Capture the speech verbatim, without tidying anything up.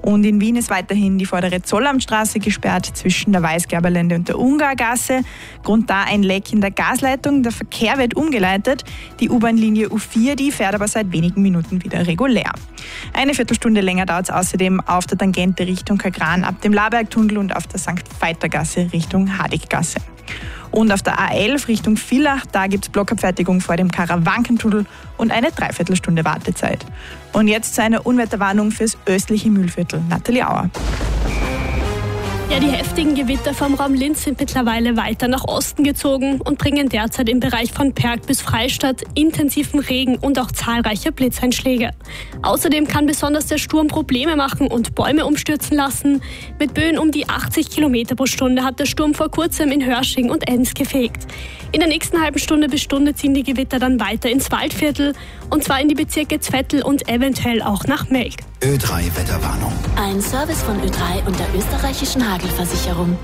Und in Wien ist weiterhin die vordere Zollamtstraße gesperrt zwischen der Weißgerberlände und der Ungargasse. Grund da ein Leck in der Gasleitung. Der Verkehr wird umgeleitet. Die U-Bahn-Linie U vier, die fährt aber seit wenigen Minuten wieder regulär. Eine Viertelstunde länger dauert es außerdem auf der Tangente Richtung Kagran ab dem Labergtunnel und auf der Sankt Veitergasse Richtung Hadiggasse. Und auf der A elf Richtung Villach, da gibt es Blockabfertigung vor dem Karawankentunnel und eine Dreiviertelstunde Wartezeit. Und jetzt zu einer Unwetterwarnung fürs östliche Mühlviertel. Nathalie Auer. Ja, die heftigen Gewitter vom Raum Linz sind mittlerweile weiter nach Osten gezogen und bringen derzeit im Bereich von Perg bis Freistadt intensiven Regen und auch zahlreiche Blitzeinschläge. Außerdem kann besonders der Sturm Probleme machen und Bäume umstürzen lassen. Mit Böen um die achtzig Kilometer pro Stunde hat der Sturm vor kurzem in Hörsching und Enns gefegt. In der nächsten halben Stunde bis Stunde ziehen die Gewitter dann weiter ins Waldviertel und zwar in die Bezirke Zwettl und eventuell auch nach Melk. Ö drei Wetterwarnung. Ein Service von Ö drei und der österreichischen Hagelversicherung.